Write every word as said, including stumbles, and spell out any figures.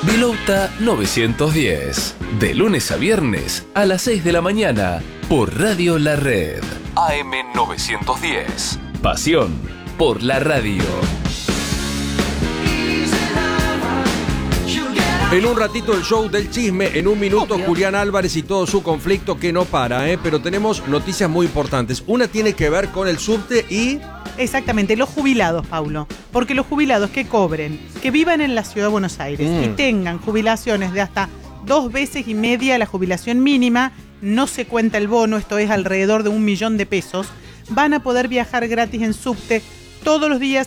Vilauta novecientos diez. De lunes a viernes a las seis de la mañana por Radio La Red. A M novecientos diez. Pasión por la radio. En un ratito el show del chisme, en un minuto Obvio. Julián Álvarez y todo su conflicto que no para, ¿eh? Pero tenemos noticias muy importantes. Una tiene que ver con el subte y... Exactamente, los jubilados, Paulo. Porque los jubilados que cobren, que vivan en la Ciudad de Buenos Aires mm. y tengan jubilaciones de hasta dos veces y media la jubilación mínima, no se cuenta el bono, esto es alrededor de un millón de pesos, van a poder viajar gratis en subte todos los días